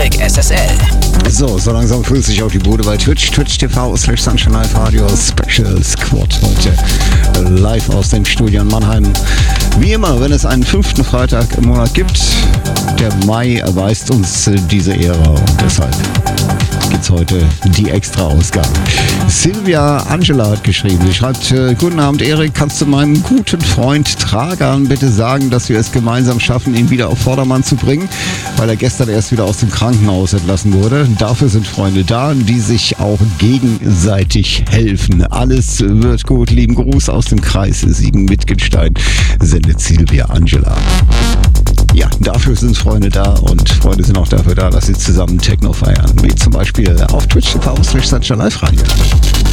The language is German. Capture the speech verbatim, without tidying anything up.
Patrick S S L. So, so langsam fühlt sich auch die Bude bei Twitch. Twitch T V slash Sunshine Live Radio Special Squad heute live aus dem Studio in Mannheim. Wie immer, wenn es einen fünften Freitag im Monat gibt, der Mai erweist uns diese Ehre und deshalb gibt's heute die Extra-Ausgabe. Silvia Angela hat geschrieben. Sie schreibt, guten Abend Erik, kannst du meinem guten Freund Tragan bitte sagen, dass wir es gemeinsam schaffen, ihn wieder auf Vordermann zu bringen, weil er gestern erst wieder aus dem Krankenhaus entlassen wurde. Dafür sind Freunde da, die sich auch gegenseitig helfen. Alles wird gut. Lieben Gruß aus dem Kreis Siegen-Wittgenstein, sendet Silvia Angela. Ja, dafür sind Freunde da und Freunde sind auch dafür da, dass sie zusammen Techno feiern. Wie zum Beispiel auf Twitch T V slash Sunshine Live Radio.